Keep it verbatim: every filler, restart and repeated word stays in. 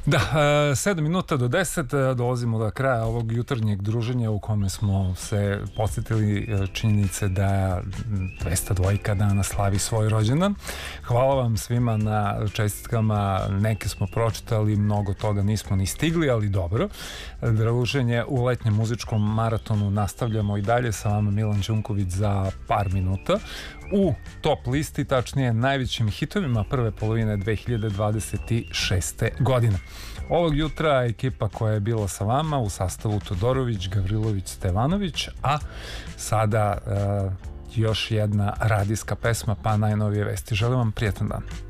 Da, sedam minuta do deset, dolazimo do kraja ovog jutarnjeg druženja u kome smo se podsjetili činjenice da dvesta dvojka dana slavi svoj rođendan. Hvala vam svima na čestitkama, neke smo pročitali, mnogo toga nismo ni stigli, ali dobro. Druženje u letnjem muzičkom maratonu nastavljamo i dalje, sa vama Milan Đunković za par minuta. U top listi, tačnije najvećim hitovima prve polovine dve hiljade dvadeset šeste. godine. Ovog jutra ekipa koja je bila sa vama u sastavu Todorović, Gavrilović, Stevanović, a sada uh, još jedna radijska pesma pa najnovije vesti. Želim vam prijetan dan.